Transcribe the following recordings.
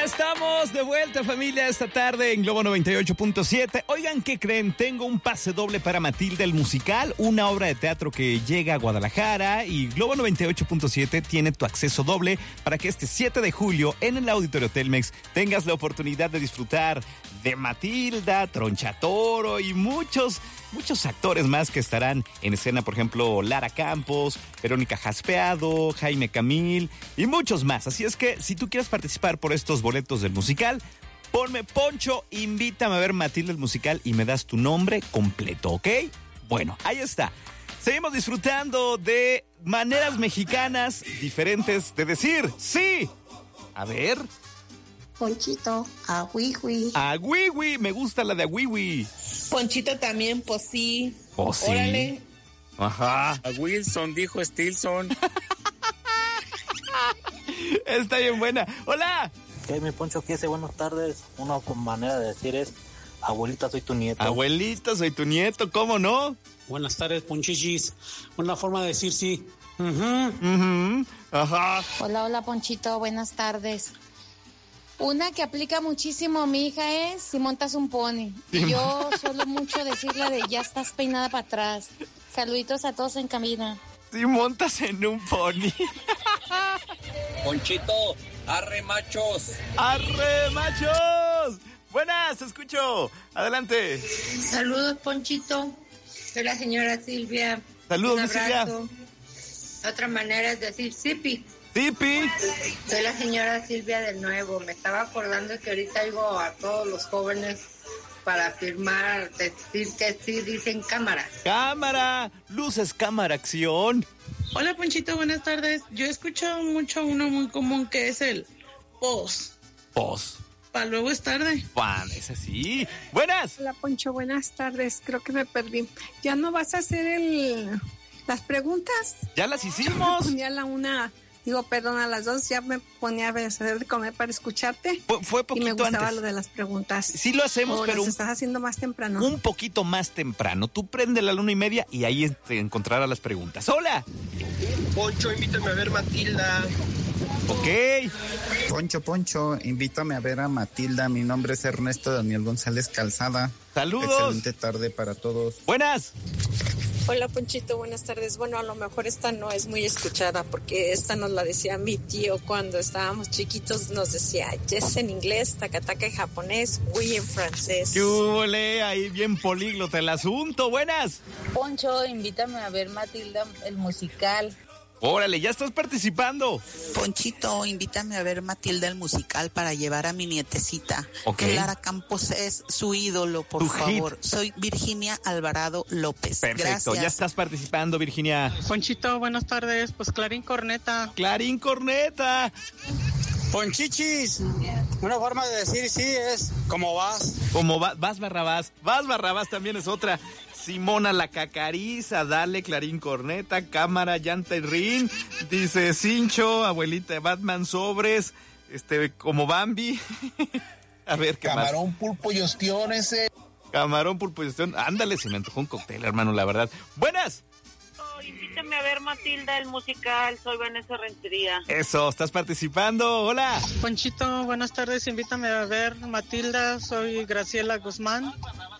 Ya estamos de vuelta, familia, esta tarde en Globo 98.7. Oigan, ¿qué creen? Tengo un pase doble para Matilda el musical, una obra de teatro que llega a Guadalajara, y Globo 98.7 tiene tu acceso doble para que este 7 de julio en el Auditorio Telmex tengas la oportunidad de disfrutar de Matilda, Tronchatoro y muchos actores más que estarán en escena. Por ejemplo, Lara Campos, Verónica Jaspeado, Jaime Camil y muchos más. Así es que si tú quieres participar por estos boletos del musical, ponme Poncho, invítame a ver Matilda el musical y me das tu nombre completo, ¿ok? Bueno, ahí está. Seguimos disfrutando de maneras mexicanas diferentes de decir sí. A ver. Ponchito, agüihui. Agüihui, me gusta la de agüihui. Ponchito también, pues sí. Pues sí. Órale. Ajá. A Wilson dijo Stilson. Está bien buena. ¡Hola! ¿Qué, mi Poncho? ¿Qué hace? Buenas tardes. Una manera de decir es: abuelita, soy tu nieto. Abuelita, soy tu nieto, ¿cómo no? Buenas tardes, Ponchichis. Una forma de decir sí. Ajá. Hola, Ponchito, buenas tardes. Una que aplica muchísimo mi hija es si montas un pony. Y yo suelo mucho decirle de ya estás peinada para atrás. Saluditos a todos en cabina. Si montas en un pony. Ponchito, arre machos. ¡Arre, machos! Buenas, te escucho. Adelante. Saludos, Ponchito. Soy la señora Silvia. Saludos, Un mi Silvia. abrazo. Otra manera es decir Sipi. Sipi. Soy la señora Silvia del Nuevo. Me estaba acordando que ahorita oigo a todos los jóvenes para afirmar, decir que sí, dicen cámara. Cámara, luces, cámara, acción. Hola, Ponchito, buenas tardes. Yo escucho mucho uno muy común que es el pos. Pos. Para luego es tarde. Juan, es así. Buenas. Hola, Poncho, buenas tardes. Creo que me perdí. ¿Ya no vas a hacer las preguntas? Ya las hicimos. Ya la una... Digo, perdón, a las 2 ya me ponía a hacer de comer para escucharte. Fue poquito antes. Y me gustaba antes. lo de las preguntas. Sí lo hacemos, pero lo estás haciendo más temprano. Un poquito más temprano. Tú prende la 1:30 y ahí te encontrarás las preguntas. ¡Hola! Poncho, invítame a ver Matilda. Ok. Poncho, invítame a ver a Matilda. Mi nombre es Ernesto Daniel González Calzada. Saludos. Excelente tarde para todos. Buenas. Hola, Ponchito, buenas tardes. Bueno, a lo mejor esta no es muy escuchada porque esta nos la decía mi tío cuando estábamos chiquitos. Nos decía yes en inglés, tacataca en japonés, oui en francés. ¡Yule! Ahí bien políglota el asunto. Buenas. Poncho, invítame a ver Matilda el musical. Órale, ya estás participando. Ponchito, invítame a ver Matilda el musical para llevar a mi nietecita. Ok. Lara Campos es su ídolo, por favor. Soy Virginia Alvarado López. Perfecto, Gracias. ya estás participando, Virginia. Ponchito, buenas tardes. Pues Clarín Corneta. Clarín Corneta. Ponchichis. Una forma de decir sí es ¿cómo vas? Como vas Barrabás. Vas Barrabás también es otra. Simona la Cacariza, dale Clarín Corneta, cámara, llanta y rin. Dice Cincho, abuelita de Batman, sobres, como Bambi. A ver, ¿qué Camarón, más? pulpo y ostión ese. Camarón, pulpo y ostión. Ándale, se me antojó un cóctel, hermano, la verdad. ¡Buenas! Invítame a ver Matilda el musical, soy Vanessa Rentería. Eso, estás participando, hola. Ponchito, buenas tardes. Invítame a ver Matilda, soy Graciela Guzmán.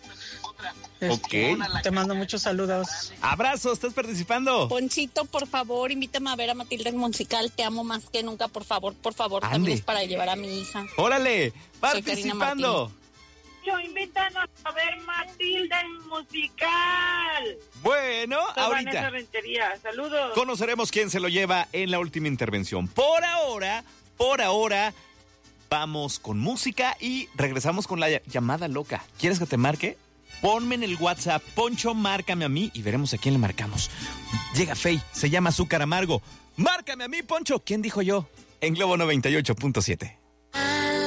Ok. Te mando muchos saludos. Abrazos, estás participando. Ponchito, por favor, invítame a ver a Matilda el musical. Te amo más que nunca, por favor. Ande. También es para llevar a mi hija. Órale, Soy Karina participando. Yo invítanos a ver Matilda el musical. Bueno, Soy ahorita Vanessa Rentería, saludos. conoceremos quién se lo lleva en la última intervención. Por ahora, vamos con música y regresamos con la llamada loca. ¿Quieres que te marque? Ponme en el WhatsApp, Poncho, márcame a mí y veremos a quién le marcamos. Llega Fey, se llama Azúcar Amargo. Márcame a mí, Poncho. ¿Quién dijo yo? En Globo 98.7.